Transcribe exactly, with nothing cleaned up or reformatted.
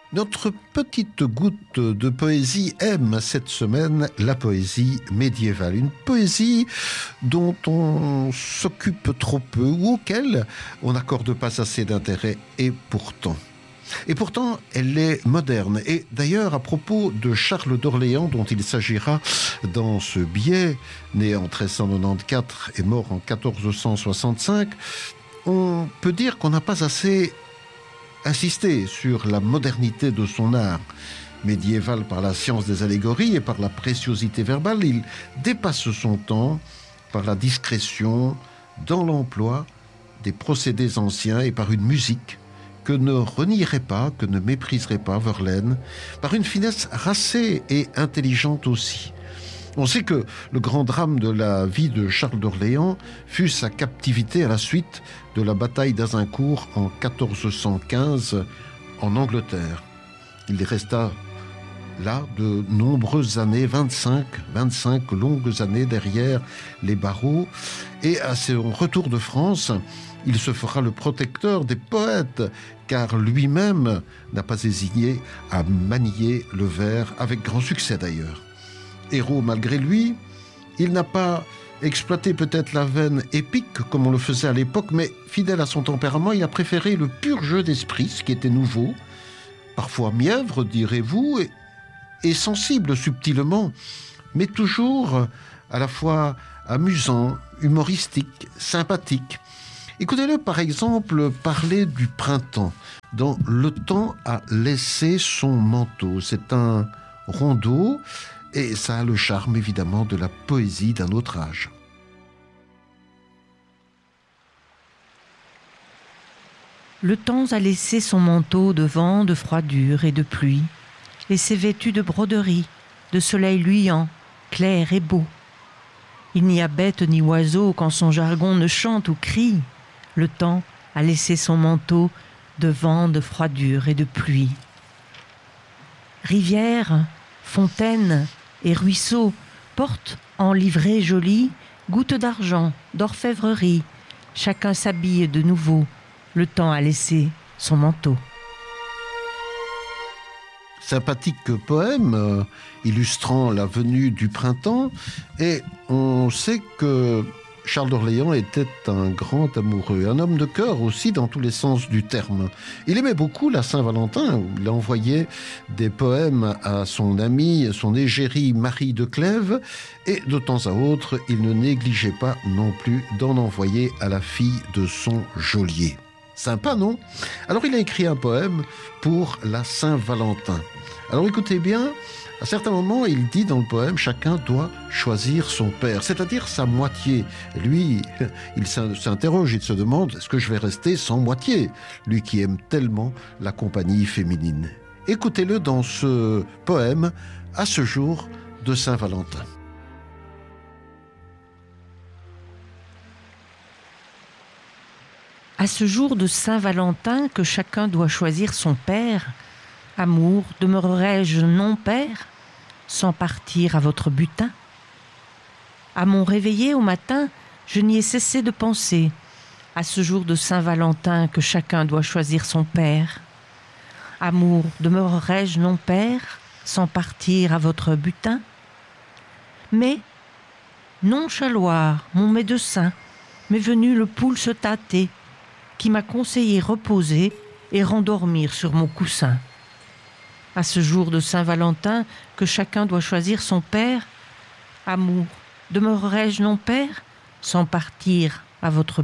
Notre petite goutte de poésie aime cette semaine la poésie médiévale. Une poésie dont on s'occupe trop peu ou auquel on n'accorde pas assez d'intérêt. Et pourtant, et pourtant, elle est moderne. Et d'ailleurs, à propos de Charles d'Orléans, dont il s'agira dans ce billet, né en treize cent quatre-vingt-quatorze et mort en quatorze cent soixante-cinq, on peut dire qu'on n'a pas assez insisté sur la modernité de son art. Médiéval par la science des allégories et par la préciosité verbale, il dépasse son temps par la discrétion dans l'emploi des procédés anciens et par une musique que ne renierait pas, que ne mépriserait pas Verlaine, par une finesse racée et intelligente aussi. On sait que le grand drame de la vie de Charles d'Orléans fut sa captivité à la suite de la bataille d'Azincourt en quatorze cent quinze en Angleterre. Il resta là de nombreuses années, vingt-cinq, vingt-cinq longues années derrière les barreaux. Et à son retour de France, il se fera le protecteur des poètes, car lui-même n'a pas hésité à manier le vers, avec grand succès d'ailleurs. Héros malgré lui, il n'a pas exploité peut-être la veine épique comme on le faisait à l'époque, mais fidèle à son tempérament, il a préféré le pur jeu d'esprit, ce qui était nouveau, parfois mièvre, direz-vous, et, et sensible subtilement, mais toujours à la fois amusant, humoristique, sympathique. Écoutez-le par exemple parler du printemps dans Le temps a laissé son manteau. C'est un rondeau et ça a le charme évidemment de la poésie d'un autre âge. Le temps a laissé son manteau de vent, de froidure et de pluie, et s'est vêtu de broderies, de soleil luisant, clair et beau. Il n'y a bête ni oiseau quand son jargon ne chante ou crie. Le temps a laissé son manteau de vent, de froidure et de pluie. Rivières, fontaines et ruisseaux portent en livrée jolie gouttes d'argent, d'orfèvrerie. Chacun s'habille de nouveau. Le temps a laissé son manteau. Sympathique poème euh, illustrant la venue du printemps, et on sait que Charles d'Orléans était un grand amoureux, un homme de cœur aussi dans tous les sens du terme. Il aimait beaucoup la Saint-Valentin, où il envoyait des poèmes à son amie, son égérie Marie de Clèves, et de temps à autre, il ne négligeait pas non plus d'en envoyer à la fille de son geôlier. Sympa, non ? Alors il a écrit un poème pour la Saint-Valentin. Alors écoutez bien, à certains moments, il dit dans le poème « Chacun doit choisir son père », c'est-à-dire sa moitié. Lui, il s'interroge, il se demande « Est-ce que je vais rester sans moitié ?» Lui qui aime tellement la compagnie féminine. Écoutez-le dans ce poème « À ce jour de Saint-Valentin ». À ce jour de Saint-Valentin que chacun doit choisir son père, amour, demeurerai-je non père, sans partir à votre butin ? À mon réveillé au matin, je n'y ai cessé de penser, à ce jour de Saint-Valentin que chacun doit choisir son père. Amour, demeurerai-je non père, sans partir à votre butin ? Mais, nonchaloir, mon médecin, m'est venu le pouls se tâter, qui m'a conseillé reposer et rendormir sur mon coussin. À ce jour de Saint-Valentin, que chacun doit choisir son père, amour, demeurerai-je non père, sans partir à votre butin ?